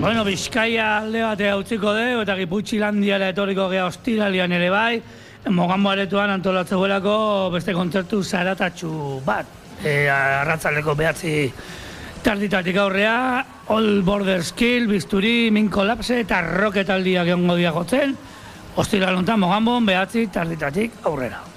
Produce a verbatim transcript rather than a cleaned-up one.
Bueno, Bizkaia alde batea utziko dugu eta Gipuzkoa etorriko gea ostiralian ere bai. Moganbo aretoan antolatzegoelako beste kontzertu zaratatxu bat. E, arratzaldeko behatzi tarditatik aurrea, All Border Skill, Bisturi, Min Collapse eta Rocket aldiak egongo dia jotzen. Ostiral honetan Moganbon behatzi tarditatik aurrera.